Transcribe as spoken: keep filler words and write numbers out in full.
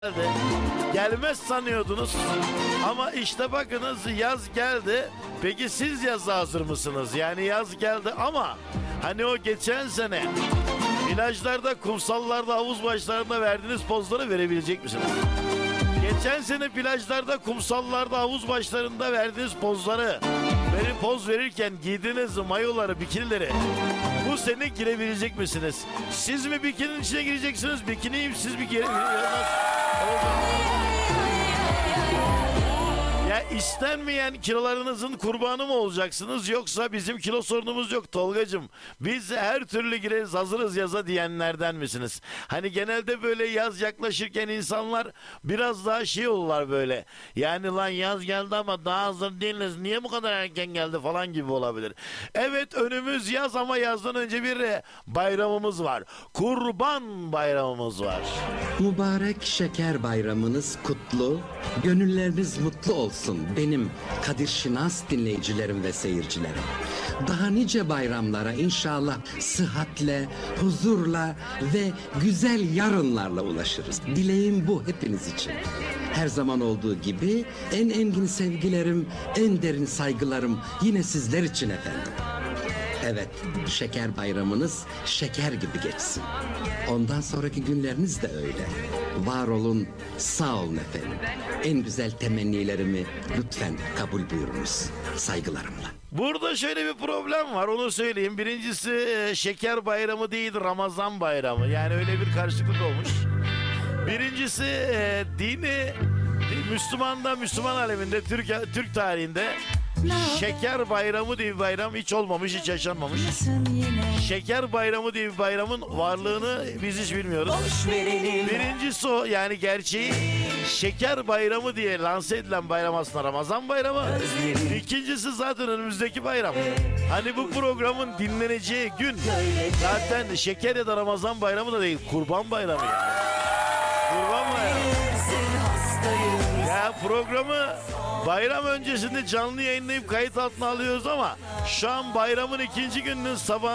geldi. Gelmez sanıyordunuz. Ama işte bakınız yaz geldi. Peki siz yaza hazır mısınız? Yani yaz geldi ama hani o geçen sene plajlarda, kumsallarda, havuz başlarında verdiğiniz pozları verebilecek misiniz? Geçen sene plajlarda, kumsallarda, havuz başlarında verdiğiniz pozları, beni poz verirken giydiğiniz mayoları, bikinileri bu sene girebilecek misiniz? Siz mi bikininin içine gireceksiniz? Bikiniyim, siz mi gire... Ya istenmeyen kilolarınızın kurbanı mı olacaksınız, yoksa bizim kilo sorunumuz yok Tolgacığım, biz her türlü gireriz, hazırız yaza diyenlerden misiniz? Hani genelde böyle yaz yaklaşırken insanlar biraz daha şey olurlar böyle. Yani lan yaz geldi ama daha hazır değiliz, niye bu kadar erken geldi falan gibi olabilir. Evet, önümüz yaz ama yazdan önce bir bayramımız var. Kurban bayramımız var. Mübarek şeker bayramınız kutlu, gönülleriniz mutlu olsun benim Kadir Şinas dinleyicilerim ve seyircilerim. Daha nice bayramlara inşallah sıhhatle, huzurla ve güzel yarınlarla ulaşırız. Dileğim bu hepiniz için. Her zaman olduğu gibi en engin sevgilerim, en derin saygılarım yine sizler için efendim. Evet, şeker bayramınız şeker gibi geçsin. Ondan sonraki günleriniz de öyle. Var olun, sağ olun efendim. En güzel temennilerimi lütfen kabul buyurunuz. Saygılarımla. Burada şöyle bir problem var, onu söyleyeyim. Birincisi e, şeker bayramı değil, Ramazan bayramı. Yani öyle bir karışıklık olmuş. Birincisi e, dini Müslüman'da, Müslüman aleminde, Türk, Türk tarihinde şeker bayramı diye bir bayram hiç olmamış, hiç yaşanmamış. Şeker bayramı diye bir bayramın varlığını biz hiç bilmiyoruz. Birincisi o, yani gerçeği şeker bayramı diye lanse edilen bayram aslında Ramazan bayramı. İkincisi zaten önümüzdeki bayram. Hani bu programın dinleneceği gün zaten şeker ya da Ramazan bayramı da değil, Kurban bayramı yani. Kurban bayramı. Ya programı bayram öncesinde canlı yayınlayıp kayıt altına alıyoruz ama şu an bayramın ikinci gününün sabah